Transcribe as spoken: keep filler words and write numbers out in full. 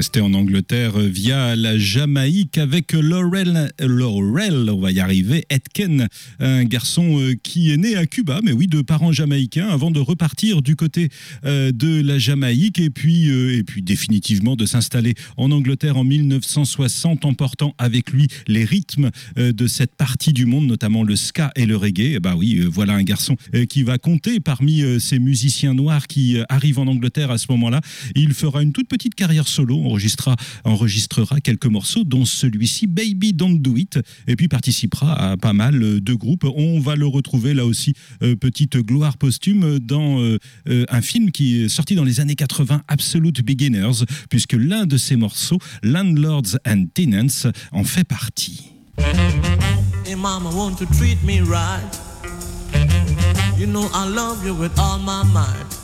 rester en Angleterre via la Jamaïque avec Laurel, Laurel, on va y arriver, Etken, un garçon qui est né à Cuba, mais oui, de parents jamaïcains, avant de repartir du côté de la Jamaïque et puis, et puis définitivement de s'installer en Angleterre en mille neuf cent soixante, emportant avec lui les rythmes de cette partie du monde, notamment le ska et le reggae. Bah oui, voilà un garçon qui va compter parmi ces musiciens noirs qui arrivent en Angleterre à ce moment-là. Il fera une toute petite carrière solo, enregistrera, enregistrera quelques morceaux, dont celui-ci, Baby Don't Do It, et puis participera à pas mal de groupes. On va le retrouver là aussi, euh, petite gloire posthume, dans euh, euh, un film qui est sorti dans les années quatre-vingts, Absolute Beginners, puisque l'un de ses morceaux, Landlords and Tenants, en fait partie. Hey mama, won't you treat me right? You know I love you with all my might.